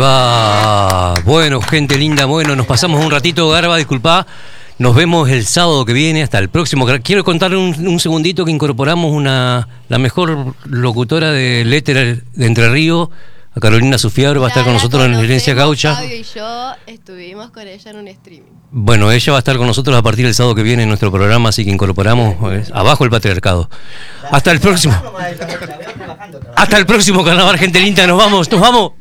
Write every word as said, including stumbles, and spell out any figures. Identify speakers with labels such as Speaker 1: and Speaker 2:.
Speaker 1: Ah, bueno, gente linda, bueno, nos pasamos un ratito, Garba, disculpa. Nos vemos el sábado que viene, hasta el próximo. Quiero contarle un, un segundito que incorporamos una la mejor locutora del éter de Entre Ríos, a Carolina Sufiar, va a estar con nosotros en Herencia Gaucha.
Speaker 2: Fabio y yo estuvimos con ella en un streaming.
Speaker 1: Bueno, ella va a estar con nosotros a partir del sábado que viene en nuestro programa, así que incorporamos eh, abajo el patriarcado. Hasta el próximo. Hasta el próximo carnaval, gente linda, nos vamos, nos vamos.